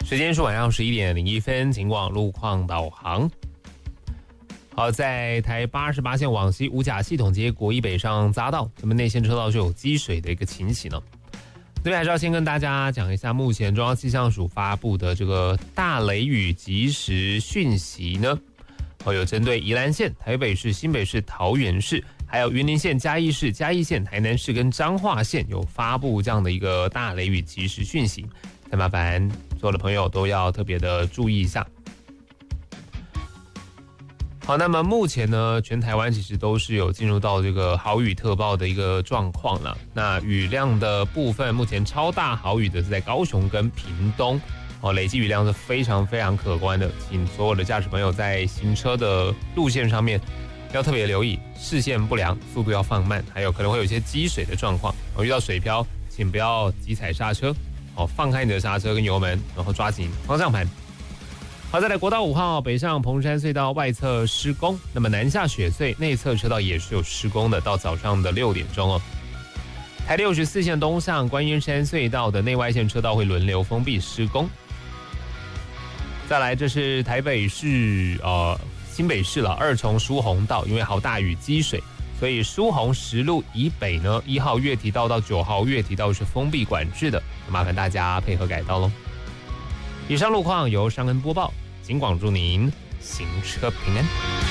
时间是晚上11:01，警广路况导航。好，在台88线往西五甲系统街国一北上匝道，咱们内线车道是有积水的一个情形呢。这边还是要先跟大家讲一下，目前中央气象署发布的这个大雷雨即时讯息呢，有针对宜兰县、台北市、新北市、桃园市，还有云林县、嘉义市、嘉义县、台南市跟彰化县有发布这样的一个大雷雨即时讯息，那麻烦所有的朋友都要特别的注意一下。好，那么目前呢，全台湾其实都是有进入到这个豪雨特报的一个状况了。那雨量的部分，目前超大豪雨的是在高雄跟屏东，累计雨量是非常非常可观的，请所有的驾驶朋友在行车的路线上面要特别留意视线不良，速度要放慢，还有可能会有一些积水的状况。遇到水漂，请不要急踩刹车，放开你的刹车跟油门，然后抓紧方向盘。好，再来国道5号北上彭山隧道外侧施工，那么南下雪隧内侧车道也是有施工的，到早上的6点钟哦。台64线东向观音山隧道的内外线车道会轮流封闭施工。再来，这是台北市新北市了2重疏洪道，因为好大雨积水，所以疏洪10路以北呢，1号月堤道到9号月堤道是封闭管制的，麻烦大家配合改道喽。以上路况由尚恩播报，警广祝您行车平安。